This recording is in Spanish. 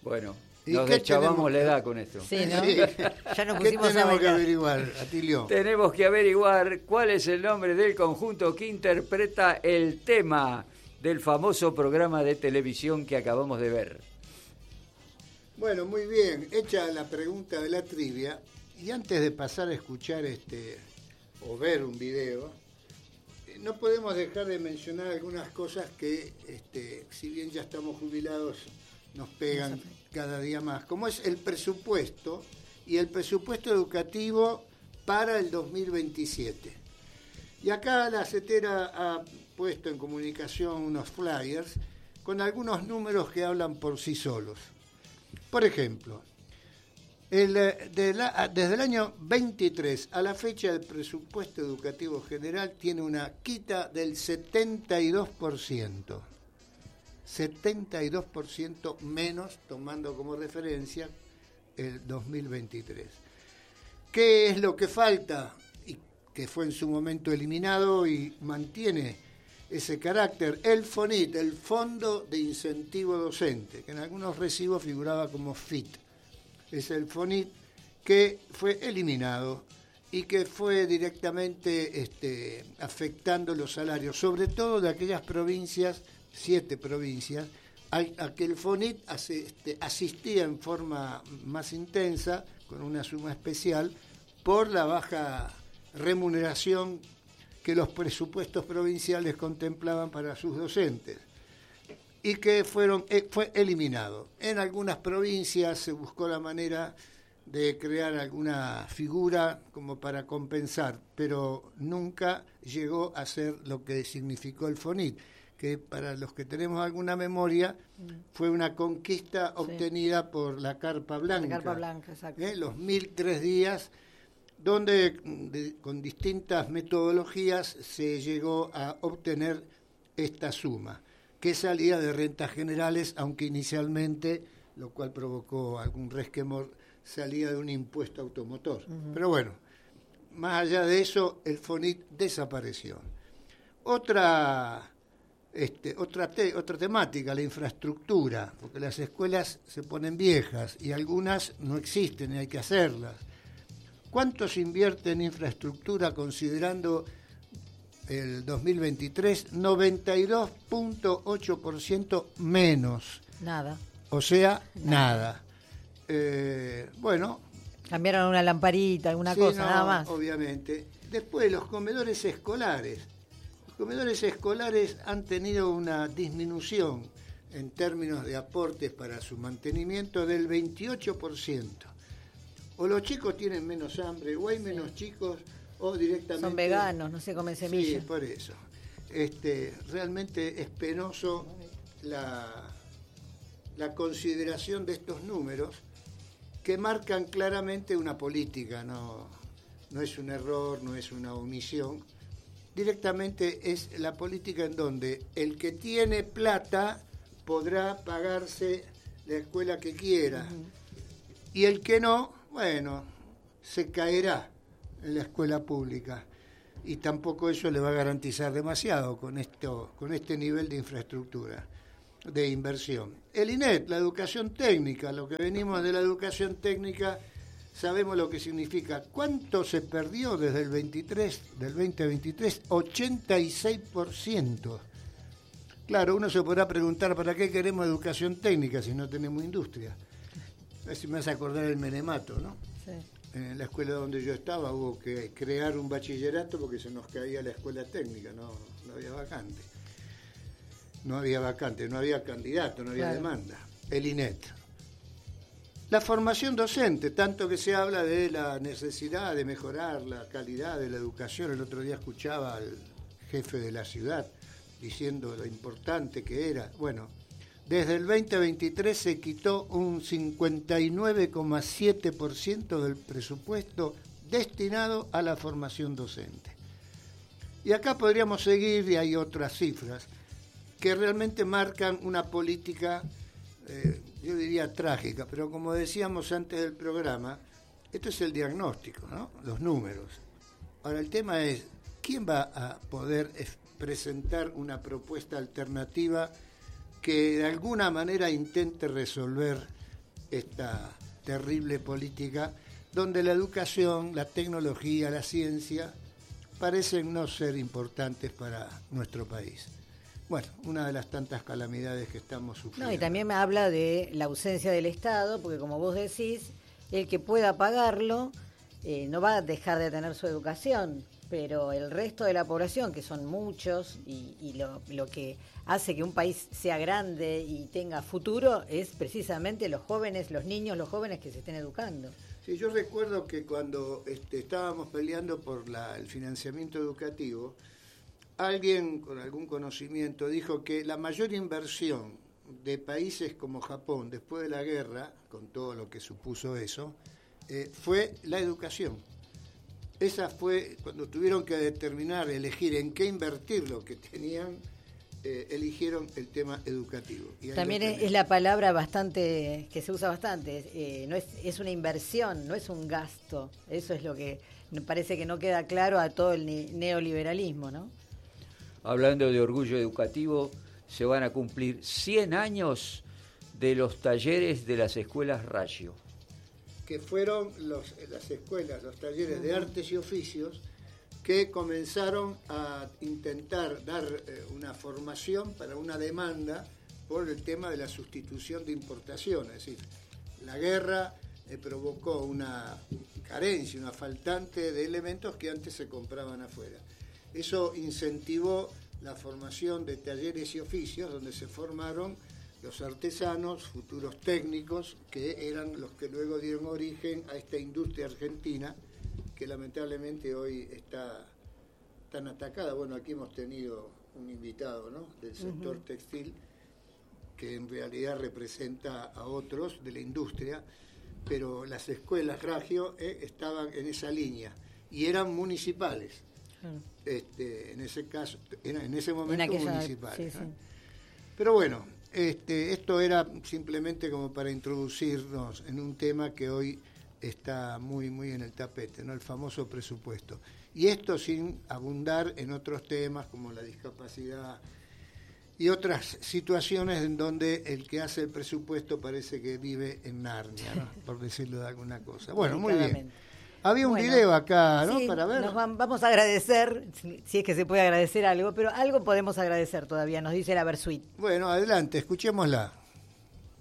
Bueno, ¿Y nos qué deschavamos tenemos la que- edad con esto. Sí, ¿no? Sí. Ya nos ¿Qué pusimos a tenemos que bailar. averiguar, Atilio? Tenemos que averiguar cuál es el nombre del conjunto que interpreta el tema del famoso programa de televisión que acabamos de ver. Bueno, muy bien. Hecha la pregunta de la trivia, y antes de pasar a escuchar o ver un video, no podemos dejar de mencionar algunas cosas que, si bien ya estamos jubilados, nos pegan cada día más, como es el presupuesto y el presupuesto educativo para el 2027. Y acá la CETERA ha puesto en comunicación unos flyers con algunos números que hablan por sí solos. Por ejemplo, desde el año 23 a la fecha, el presupuesto educativo general tiene una quita del 72%. 72% menos, tomando como referencia el 2023. ¿Qué es lo que falta? Y que fue en su momento eliminado y mantiene ese carácter. El FONIT, el Fondo de Incentivo Docente, que en algunos recibos figuraba como FIT. Es el FONIT que fue eliminado y que fue directamente afectando los salarios, sobre todo de aquellas provincias, 7 provincias, a que el FONIT asistía en forma más intensa, con una suma especial, por la baja remuneración que los presupuestos provinciales contemplaban para sus docentes, y que fue eliminado. En algunas provincias se buscó la manera de crear alguna figura como para compensar, pero nunca llegó a ser lo que significó el FONIT, que para los que tenemos alguna memoria fue una conquista obtenida por la Carpa Blanca. La Carpa Blanca, exacto. Los 1003 días, donde con distintas metodologías se llegó a obtener esta suma, que salía de rentas generales, aunque inicialmente, lo cual provocó algún resquemor, salía de un impuesto automotor. Pero bueno, más allá de eso, el FONIT desapareció. Otra temática, la infraestructura, porque las escuelas se ponen viejas y algunas no existen y hay que hacerlas. ¿Cuánto se invierte en infraestructura considerando el 2023? 92.8% menos. Nada. O sea, nada. Bueno. Cambiaron una lamparita, alguna cosa, nada más. Obviamente. Después, los comedores escolares. Los comedores escolares han tenido una disminución en términos de aportes para su mantenimiento del 28%. O los chicos tienen menos hambre, o hay menos chicos, o directamente... Son veganos, no se comen semillas. Sí, por eso. Realmente es penoso la consideración de estos números que marcan claramente una política, no es un error, no es una omisión. Directamente es la política en donde el que tiene plata podrá pagarse la escuela que quiera, y el que no, bueno, se caerá en la escuela pública, y tampoco eso le va a garantizar demasiado con este nivel de infraestructura, de inversión. El INET, la educación técnica, lo que venimos de la educación técnica, sabemos lo que significa. ¿Cuánto se perdió desde el 2023? 86%. Claro, uno se podrá preguntar, ¿para qué queremos educación técnica si no tenemos industria? A ver si me hace acordar el Menemato, ¿no? Sí. En la escuela donde yo estaba hubo que crear un bachillerato porque se nos caía la escuela técnica, no había vacante. No había candidato, no había demanda. El INET. La formación docente, tanto que se habla de la necesidad de mejorar la calidad de la educación. El otro día escuchaba al jefe de la ciudad diciendo lo importante que era. Bueno, desde el 2023 se quitó un 59,7% del presupuesto destinado a la formación docente. Y acá podríamos seguir, y hay otras cifras que realmente marcan una política, yo diría trágica, pero como decíamos antes del programa, esto es el diagnóstico, ¿no? Los números. Ahora el tema es, ¿quién va a poder presentar una propuesta alternativa que de alguna manera intente resolver esta terrible política donde la educación, la tecnología, la ciencia parecen no ser importantes para nuestro país. Bueno, una de las tantas calamidades que estamos sufriendo. No, y también me habla de la ausencia del Estado, porque como vos decís, el que pueda pagarlo no va a dejar de tener su educación, pero el resto de la población, que son muchos, y lo que hace que un país sea grande y tenga futuro es precisamente los jóvenes, los niños, los jóvenes que se estén educando. Sí, yo recuerdo que cuando estábamos peleando por el financiamiento educativo, alguien con algún conocimiento dijo que la mayor inversión de países como Japón después de la guerra, con todo lo que supuso eso, fue la educación. Esa fue cuando tuvieron que determinar, elegir en qué invertir lo que tenían, eligieron el tema educativo. Y también es la palabra bastante que se usa bastante, no es una inversión, no es un gasto. Eso es lo que me parece que no queda claro a todo el neoliberalismo, ¿no? Hablando de orgullo educativo, se van a cumplir 100 años de los talleres de las escuelas Ratio. Que fueron las escuelas, los talleres de artes y oficios que comenzaron a intentar dar una formación para una demanda por el tema de la sustitución de importación. Es decir, la guerra provocó una carencia, una faltante de elementos que antes se compraban afuera. Eso incentivó la formación de talleres y oficios donde se formaron los artesanos, futuros técnicos, que eran los que luego dieron origen a esta industria argentina que lamentablemente hoy está tan atacada. Bueno, aquí hemos tenido un invitado, ¿no?, del sector textil, que en realidad representa a otros de la industria, pero las escuelas Ratio estaban en esa línea y eran municipales. En ese caso, en ese momento municipales. Sí, sí. Pero bueno, esto era simplemente como para introducirnos en un tema que hoy está muy, muy en el tapete, ¿no?, el famoso presupuesto. Y esto sin abundar en otros temas como la discapacidad y otras situaciones en donde el que hace el presupuesto parece que vive en Narnia, ¿no?, por decirlo de alguna cosa. Bueno, muy bien. Había un video acá, ¿no?, sí, para ver. Vamos a agradecer, si es que se puede agradecer algo, pero algo podemos agradecer todavía, nos dice la Versuit. Bueno, adelante, escuchémosla.